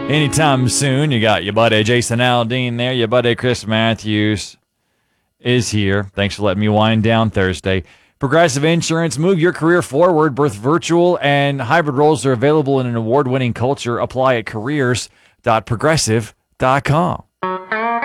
anytime soon. You got your buddy Jason Aldean there. Your buddy Chris Matthews is here. Thanks for letting me wind down Thursday. Progressive Insurance, move your career forward. Both virtual and hybrid roles are available in an award-winning culture. Apply at careers.progressive.com.